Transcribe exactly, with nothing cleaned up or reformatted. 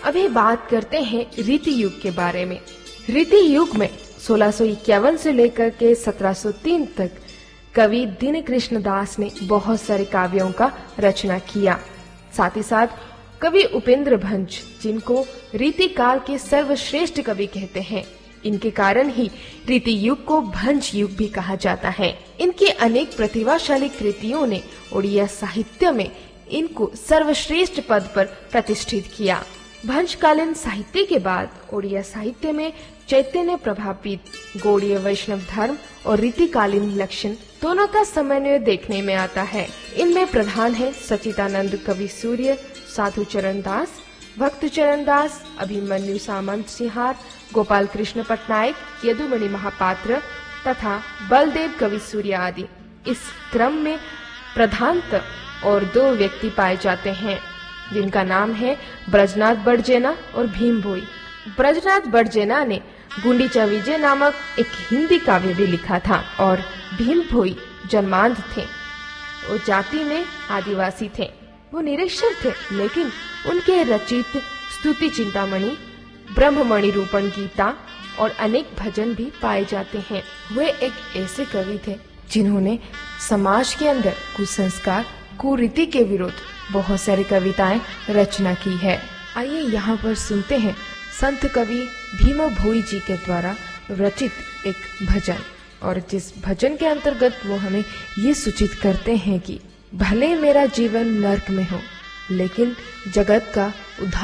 अभी बात करते हैं रीति युग के बारे में। रीति युग में सोलह सौ इक्यावन से लेकर के सत्रह सौ तीन तक कवि दीन कृष्ण दास ने बहुत सारे काव्यों का रचना किया। साथ ही साथ कवि उपेंद्र भंज, जिनको रीति काल के सर्वश्रेष्ठ कवि कहते हैं, इनके कारण ही रीति युग को भंज युग भी कहा जाता है। इनकी अनेक प्रतिभाशाली कृतियों ने उड़िया साहित्य में इनको सर्वश्रेष्ठ पद पर प्रतिष्ठित किया। भंजकालीन साहित्य के बाद उड़िया साहित्य में चैतन्य प्रभावित गौड़ीय वैष्णव धर्म और रीतिकालीन लक्षण दोनों का समन्वय देखने में आता है। इनमें प्रधान है सच्चिदानंद कवि सूर्य, साधु चरण दास, भक्त चरण दास, अभिमन्यु सामंत सिंहार, गोपाल कृष्ण पटनायक, यदुमणि महापात्र तथा बलदेव कवि सूर्य आदि। इस क्रम में प्रधानतः और दो व्यक्ति पाए जाते हैं, जिनका नाम है ब्रजनाथ बड़जेना और भीम भोई। ब्रजनाथ बड़जेना ने गुंडीचा विजय नामक एक हिंदी काव्य भी लिखा था और भीम भोई जन्मांध थे। वो जाति में आदिवासी थे। वो निरक्षर थे, लेकिन उनके रचित स्तुति चिंतामणि, ब्रह्ममणि रूपण गीता और अनेक भजन भी पाए जाते हैं। वे एक ऐसे कवि थे जिन्होंने समाज के अंदर कुसंस्कार, कुरीति के विरुद्ध बहुत सारी कविताएं रचना की है। आइए यहाँ पर सुनते हैं संत कवि भीम भोई जी के द्वारा रचित एक भजन, और जिस भजन के अंतर्गत वो हमें ये सूचित करते हैं कि भले मेरा जीवन नर्क में हो, लेकिन जगत का उद्धार